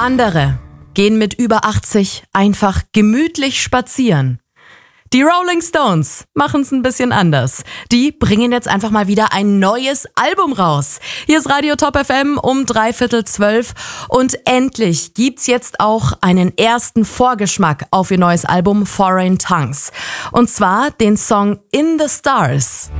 Andere gehen mit über 80 einfach gemütlich spazieren. Die Rolling Stones machen es ein bisschen anders. Die bringen jetzt einfach mal wieder ein neues Album raus. Hier ist Radio Top FM um 11:45 und endlich gibt's jetzt auch einen ersten Vorgeschmack auf ihr neues Album Foreign Tongues. Und zwar den Song In the Stars.